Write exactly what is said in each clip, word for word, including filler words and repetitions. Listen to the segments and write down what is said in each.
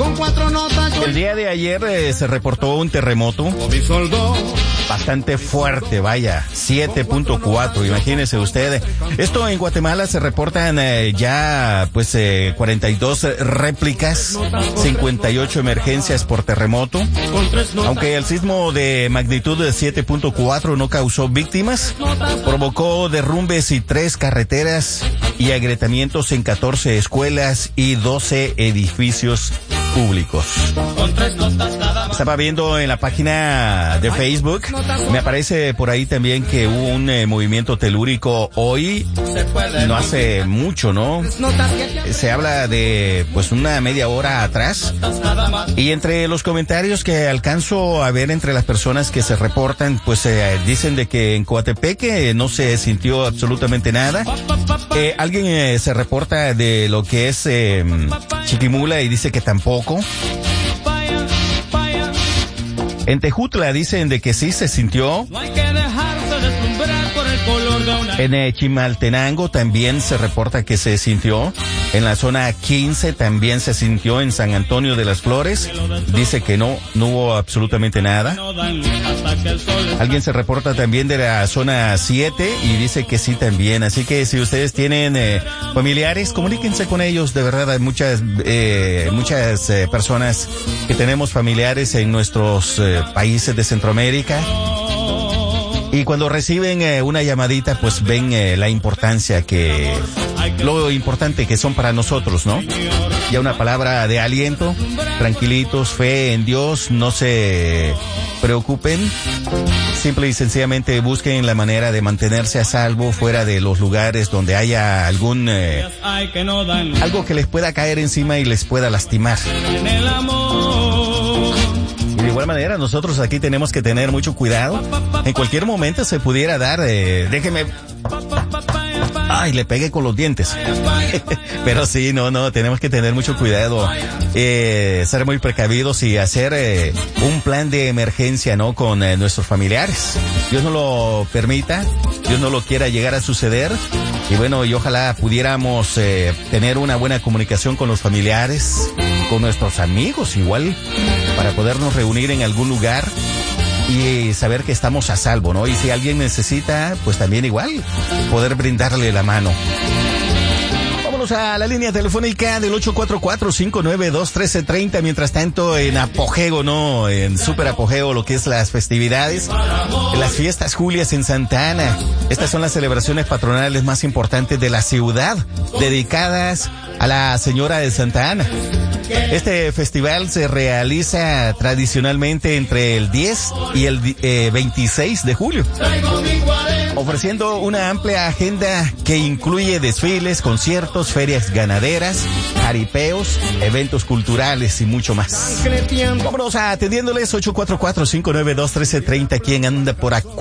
El día de ayer eh, se reportó un terremoto bastante fuerte, vaya, siete punto cuatro, imagínese usted. Esto en Guatemala se reportan eh, ya pues eh, cuarenta y dos réplicas, cincuenta y ocho emergencias por terremoto. Aunque el sismo de magnitud de siete punto cuatro no causó víctimas, provocó derrumbes y tres carreteras y agrietamientos en catorce escuelas y doce edificios públicos. Estaba viendo en la página de Facebook, me aparece por ahí también que hubo un eh, movimiento telúrico hoy, no hace mucho, ¿no? Se habla de pues una media hora atrás, y entre los comentarios que alcanzo a ver entre las personas que se reportan, pues eh, dicen de que en Coatepeque no se sintió absolutamente nada. Eh, alguien eh, se reporta de lo que es eh, Chiquimula y dice que tampoco. En Tejutla dicen de que sí se sintió. En eh, Chimaltenango también se reporta que se sintió. En la zona quince también se sintió. En San Antonio de las Flores dice que no, no hubo absolutamente nada. Alguien se reporta también de la zona siete y dice que sí también. Así que si ustedes tienen eh, familiares, comuníquense con ellos. De verdad hay muchas, eh, muchas eh, personas que tenemos familiares en nuestros eh, países de Centroamérica. Y cuando reciben eh, una llamadita, pues ven eh, la importancia que, lo importante que son para nosotros, ¿no? Ya una palabra de aliento, tranquilitos, fe en Dios, no se preocupen. Simple y sencillamente busquen la manera de mantenerse a salvo fuera de los lugares donde haya algún, eh, algo que les pueda caer encima y les pueda lastimar. De igual manera, nosotros aquí tenemos que tener mucho cuidado. En cualquier momento se pudiera dar, eh, déjeme... Ay, le pegué con los dientes. Pero sí, no, no, tenemos que tener mucho cuidado, eh, ser muy precavidos y hacer eh, un plan de emergencia, ¿no? Con eh, nuestros familiares. Dios no lo permita, Dios no lo quiera llegar a suceder. Y bueno, y ojalá pudiéramos eh, tener una buena comunicación con los familiares, con nuestros amigos igual, para podernos reunir en algún lugar y saber que estamos a salvo, ¿no? Y si alguien necesita, pues también igual, poder brindarle la mano. Vámonos a la línea telefónica del ocho cuatro cuatro, cinco nueve dos, uno tres tres cero. Mientras tanto, en apogeo, ¿no? En súper apogeo, lo que es las festividades, las fiestas Julias en Santa Ana. Estas son las celebraciones patronales más importantes de la ciudad, dedicadas a la Señora de Santa Ana. Este festival se realiza tradicionalmente entre el diez y el eh, veintiséis de julio, ofreciendo una amplia agenda que incluye desfiles, conciertos, ferias ganaderas, jaripeos, eventos culturales y mucho más. Vámonos a atendiéndoles ocho cuatro cuatro, cinco nueve dos, uno tres tres cero. ¿Quién anda por acá?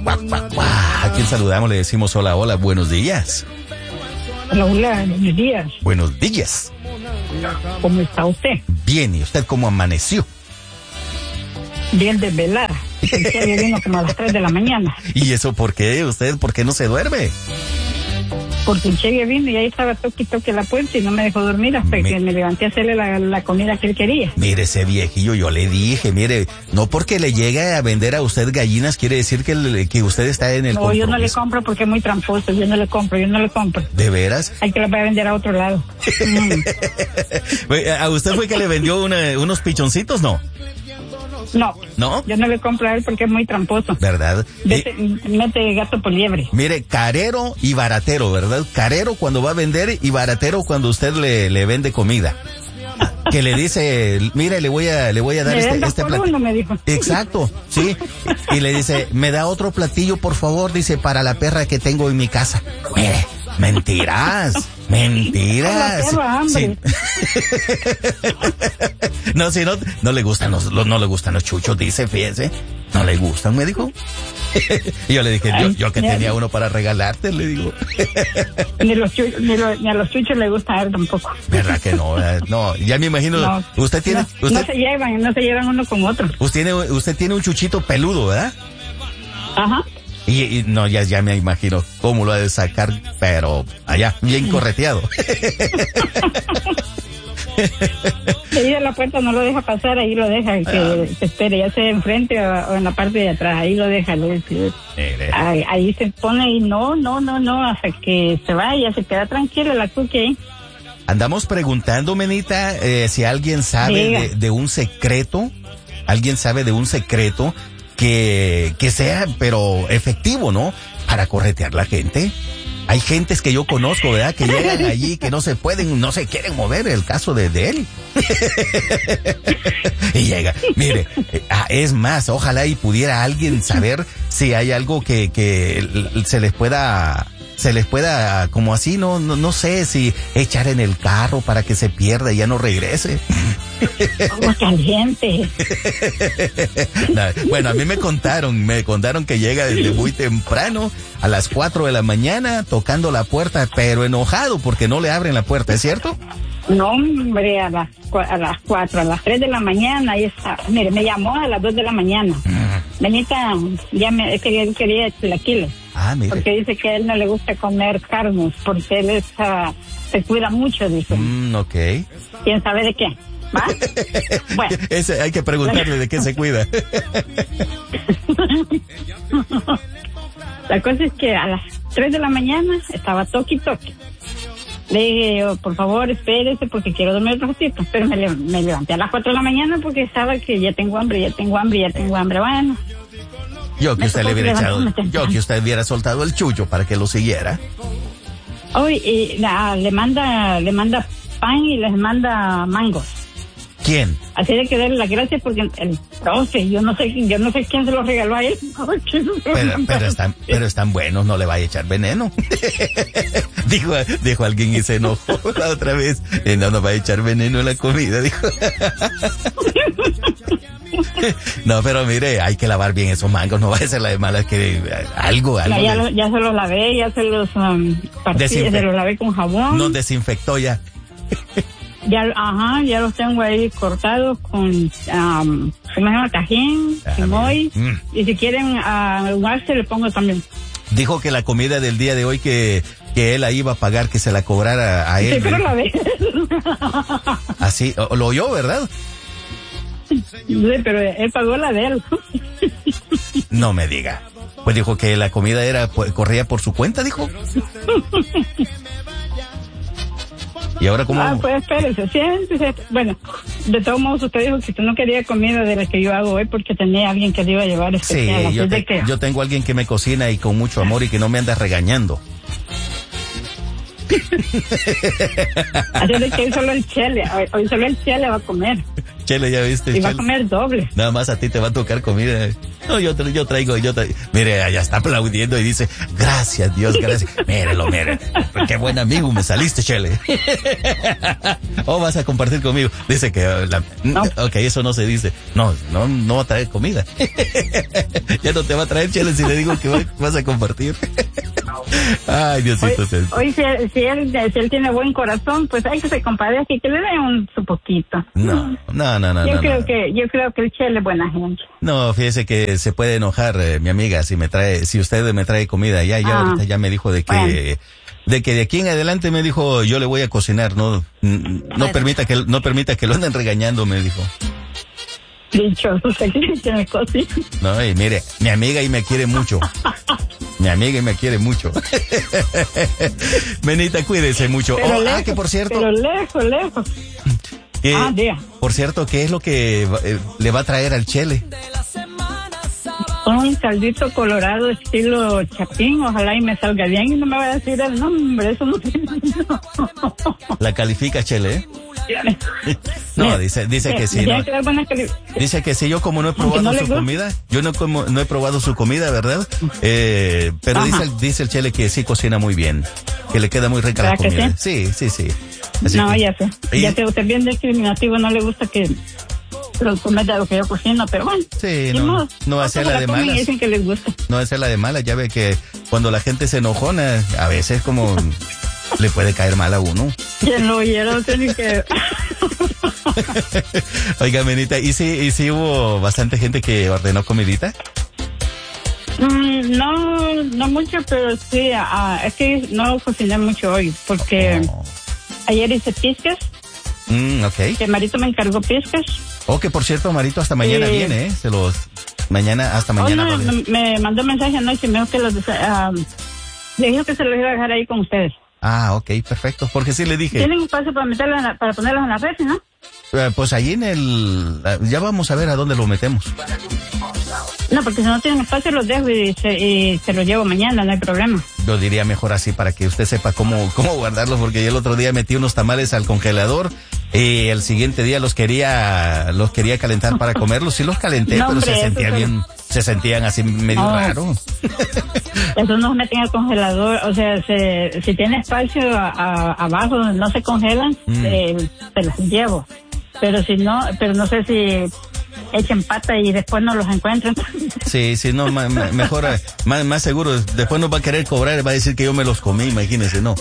¿A quién saludamos? Le decimos hola, hola, buenos días. Hola, hola, buenos días. Buenos días. ¿Cómo está usted? Bien, ¿y usted cómo amaneció? Bien desvelada. Usted vino como a las tres de la mañana. ¿Y eso por qué? ¿Usted por qué no se duerme? Porque el Chegue vino y ahí estaba toque y toque la puerta y no me dejó dormir hasta me... que me levanté a hacerle la, la comida que él quería. Mire ese viejillo, yo le dije, mire, no porque le llegue a vender a usted gallinas quiere decir que, le, que usted está en el No, compromiso. Yo no le compro porque es muy tramposo, yo no le compro, yo no le compro. ¿De veras? Hay que la va a vender a otro lado. mm. ¿A usted fue que le vendió una, unos pichoncitos, no? No, ¿no? Yo no le compro a él porque es muy tramposo. ¿Verdad? Vete, eh, mete gato por liebre. Mire, carero y baratero, ¿verdad? Carero cuando va a vender y baratero cuando usted le, le vende comida. Que le dice, mire, le voy a, le voy a dar me este, este por platillo. Uno, me dijo. Exacto, sí. Y le dice, me da otro platillo, por favor, dice, para la perra que tengo en mi casa. Mire, mentiras. Mentiras. Sí. No, si no, no le gustan los, los, no le gustan los chuchos, dice, fíjese. No le gustan, me dijo. Y yo le dije, yo, yo que tenía uno para regalarte, le digo. Ni, los chuchos, ni, lo, ni a los chuchos le gusta a él tampoco. ¿Verdad que no? No, ya me imagino. No, usted tiene. No, usted, no se llevan, no se llevan uno con otro. Usted tiene, usted tiene un chuchito peludo, ¿verdad? Ajá. Y, y no, ya, ya me imagino cómo lo ha de sacar, pero allá, bien correteado. Ahí de la puerta no lo deja pasar, ahí lo deja, que se espere, ya sea enfrente o, o en la parte de atrás, ahí lo deja. Le, le, ahí, ahí se pone y no, no, no, no, hasta que se vaya, se queda tranquila la cookie ahí. Andamos preguntando, Menita, eh, si alguien sabe de, de un secreto, alguien sabe de un secreto que, que sea, pero efectivo, ¿no? Para corretear la gente. Hay gentes que yo conozco, ¿verdad? Que llegan allí, que no se pueden, no se quieren mover, el caso de, de él. Y llega, mire, eh, ah, es más, ojalá y pudiera alguien saber si hay algo que, que se les pueda, se les pueda, como así, no, no, no sé, si echar en el carro para que se pierda y ya no regrese. Como caliente. Bueno, a mí me contaron, me contaron que llega desde muy temprano, a las cuatro de la mañana, tocando la puerta, pero enojado porque no le abren la puerta, ¿es cierto? No, hombre, a las, a las cuatro, a las tres de la mañana, ahí está. Mire, me llamó a las dos de la mañana. Mm. Benita, ya me, es que él quería chilaquiles. Ah, mire. Porque dice que a él no le gusta comer carnes, porque él es, uh, se cuida mucho, dice. Mm, ok. ¿Quién sabe de qué? ¿Va? Bueno. Ese hay que preguntarle de qué se cuida. La cosa es que a las tres de la mañana estaba toqui toqui. Le dije yo, por favor, espérese porque quiero dormir otro ratito. Pero me, le, me levanté a las cuatro de la mañana porque sabe que ya tengo hambre, ya tengo hambre, ya tengo hambre. Bueno. Yo que usted le hubiera echado, yo que usted hubiera soltado el chucho para que lo siguiera. Hoy y, la, le manda, le manda pan y les manda mangos. ¿Quién? Así de que darle las gracias porque el profe, yo no sé, yo no sé quién se lo regaló a él. Pero, pero están, pero están buenos, no le vaya a echar veneno. dijo, dijo alguien y se enojó la otra vez. Eh, no nos va a echar veneno en la comida, dijo. No, pero mire, hay que lavar bien esos mangos, no va a ser la de malas que algo, algo. No, ya, de... lo, ya se los lavé, ya se los um, partí, Desinfe... se los lavé con jabón. No desinfectó ya. Ya, ajá, ya los tengo ahí cortados con, um, ¿cómo se llama? Tajín, simoy, mm. y si quieren ahumarse, uh, le pongo también. Dijo que la comida del día de hoy que, que él la iba a pagar, que se la cobrara a él. Sí, pero la ve. Así, lo oyó, ¿verdad? Sí, pero él pagó la de él. No me diga. Pues dijo que la comida era, corría por su cuenta, dijo. ¿Y ahora cómo? Ah, pues espérese, siéntese. Bueno, de todos modos usted dijo que usted no quería comida de la que yo hago hoy porque tenía alguien que le iba a llevar especial. Sí, yo, te, que... yo tengo alguien que me cocina y con mucho amor y que no me anda regañando. Así de que hoy solo el Chele, hoy, hoy solo el Chele va a comer. Chele, ya viste. Y Chele. Va a comer doble. Nada más a ti te va a tocar comida. No, yo, yo traigo, yo traigo. Mire, allá está aplaudiendo y dice, gracias Dios, gracias. Mírelo, mire. Qué buen amigo me saliste, Chele. O vas a compartir conmigo. Dice que, la, no. Ok, eso no se dice. No, no, no va a traer comida. Ya no te va a traer, Chele, si le digo que vas a compartir. Ay, Diosito. Hoy, hoy si, si, él, si él tiene buen corazón, pues hay que se compadezca y que le dé un su poquito. No, no, no, no. Yo no, creo no. que, yo creo que el Chele es buena gente. No, fíjese que se puede enojar, eh, mi amiga, si me trae, si usted me trae comida. Ya, ya, ah, ahorita ya me dijo de que, bueno. de que de aquí en adelante me dijo, yo le voy a cocinar, no, no bueno. permita que, no permita que lo anden regañando, me dijo. Dichoso, usted que me cocina. No, y mire, mi amiga y me quiere mucho. Mi amiga y me quiere mucho. Benita, cuídese mucho. Pero Oh, lejos, ah, que por cierto. Pero lejos, lejos. Que, ah, por cierto, ¿qué es lo que eh, le va a traer al Chele? Un caldito colorado estilo Chapín, ojalá y me salga bien y no me vaya a decir el nombre, eso no tiene. La califica, Chele, ¿eh? No, dice, dice que sí. No. Dice que sí, yo como no he probado no su gusta. comida, yo no como, no he probado su comida, ¿verdad? Eh, pero dice, dice el Chele que sí cocina muy bien, que le queda muy rica la comida. Sí, sí, sí. sí. Así no, que, ya sé. Y... Ya sé, usted bien discriminativo, no le gusta que lo cometa lo que yo cocino, pero bueno. Sí, no, no hacer la de malas. Dicen que les gusta. No hacer la de malas, ya ve que cuando la gente se enojona, a veces como le puede caer mal a uno. Que lo oyeron, tiene que... Oiga, Benita, ¿y si, ¿y si hubo bastante gente que ordenó comidita? Mm, no, no mucho, pero sí, uh, es que no cociné mucho hoy, porque oh. ayer hice piscas Mm, ok. Que Marito me encargó piscas. Oh, que por cierto, Marito hasta mañana Sí. viene, ¿eh? Se los... Mañana, hasta Oh, mañana. no, vale. me, me mandó un mensaje anoche y me dijo que los... ah, le dijo que se los iba a dejar ahí con ustedes. Ah, ok, perfecto. Porque sí le dije. Tienen espacio para meterlos en la- para ponerlos en la red, ¿no? Eh, pues ahí en el... Ya vamos a ver a dónde lo metemos. No, porque si no tienen espacio los dejo y se, y se los llevo mañana, no hay problema. Yo diría mejor así para que usted sepa cómo, cómo guardarlos, porque yo el otro día metí unos tamales al congelador y el siguiente día los quería, los quería calentar para comerlos. Sí los calenté, No, pero hombre, se eso sentían se- bien, se sentían así medio No. raro. Eso no se meten al congelador, o sea, se, si tiene espacio a- a- abajo donde no se congelan, Mm. eh, se los llevo. Pero si no, pero no sé si echen pata y después no los encuentran. Sí, sí, no, ma- ma- mejor, eh, más, más seguro. Después nos va a querer cobrar y va a decir que yo me los comí, imagínese, no.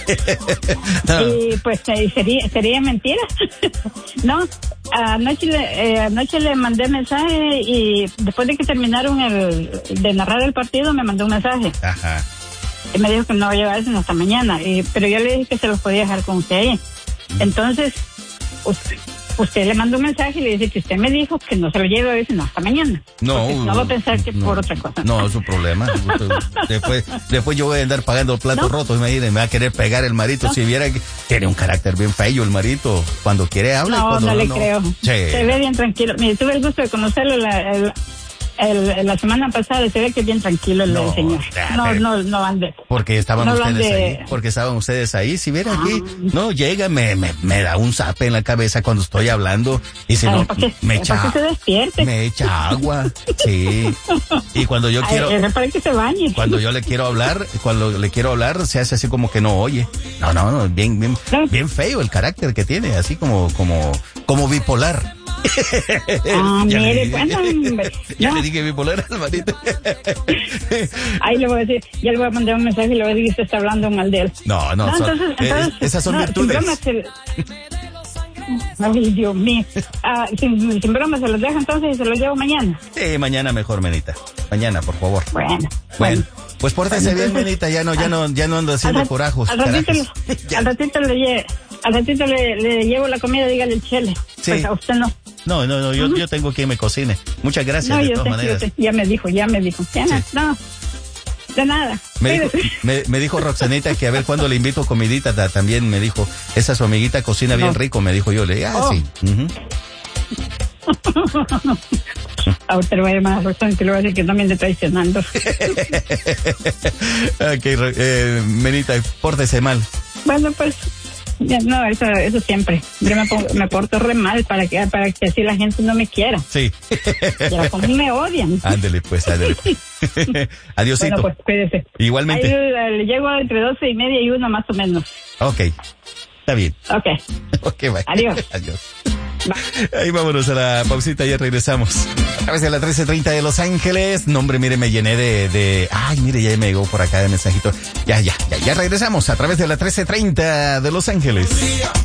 No. Y pues eh, sería, sería mentira. No, anoche le, eh, anoche le mandé mensaje y después de que terminaron el, de narrar el partido me mandó un mensaje. Ajá. Y me dijo que no va a llevar sino hasta mañana, y, pero yo le dije que se los podía dejar con usted ahí. Entonces, usted, usted le mandó un mensaje y le dice que usted me dijo que no se lo lleve hoy sino hasta mañana. No, Porque no va a pensar que no, por otra cosa. No, es su problema. Después, después yo voy a andar pagando platos No. rotos, imagínense, me va a querer pegar el Marito. No. Si viera que tiene un carácter bien feo el Marito. Cuando quiere habla y No, cuando no no, le no. creo. Sí. Se ve bien tranquilo. Mire, tuve el gusto de conocerlo la, el, el- la semana pasada y se ve que es bien tranquilo el, No, el señor. ya, No, pero- no, no ande. Porque estaban No lo ustedes ande- ahí. Porque estaban ustedes ahí. Si viera aquí, Ah. no llega, me, me, me da un zape en la cabeza cuando estoy hablando. Y si Ay, no, para que, me para que echa, se despierte. me echa agua. Sí. Y cuando yo Ay, quiero. es para que se bañe. Cuando yo le quiero hablar, cuando le quiero hablar, se hace así como que no oye. No, no, no, bien, bien, No. bien feo el carácter que tiene, así como, como, como bipolar. Ah, Ya le mire, dije- bueno, hombre. Ya No. le dije bipolar al Marito. Ahí le voy a decir, ya le voy a mandar un mensaje y le voy a decir que usted está hablando mal de él. No, no, son- entonces, eh, entonces, esas son no, virtudes. Sin broma, se- Ay, Dios mío. Ah, sin, sin broma, se los dejo entonces y se los llevo mañana. Sí, mañana mejor, Menita. Mañana, por favor. Bueno, Bueno, pues pórtese Bueno, bien, entonces- Menita, ya no, ya no, ya no ando al, haciendo rat- corajos. al ratito, carajos. le, Ya. al ratito le lle- al ratito le, le llevo la comida, dígale el chele. Sí. Pues a usted no. No, no, no, yo, yo tengo quien me cocine. Muchas gracias, No, de yo todas sé, yo maneras. sé. Ya me dijo, ya me dijo. Ya Sí. no, no, de nada. Me dijo, Cuídese. me, me dijo Roxanita que a ver cuándo le invito comidita, ta- también me dijo, esa su amiguita cocina bien No. rico, me dijo yo, le dije, ah, Oh. sí. Ujú. Ahorita le voy a llamar a Roxanne que le voy a decir que también le traicionando. Ok, Ro- eh, Menita, pórtese mal. Bueno, pues, ya, no, eso, eso siempre. Yo me, pongo- me porto re mal para que, para que así la gente no me quiera. Sí. Ya como me odian. Ándele pues, ándele pues. Adiosito. Bueno, pues, cuídese. Igualmente. Ahí eh, le llego entre doce y media y una más o menos. Ok, está bien. Ok. Ok, bye. Adiós. Adiós. Bye. Ahí vámonos a la pausita, ya regresamos. A través de la trece treinta de Los Ángeles. No, hombre, mire, me llené de, de... Ay, mire, ya me llegó por acá de mensajito. Ya, ya, ya, ya regresamos a través de la trece treinta de Los Ángeles.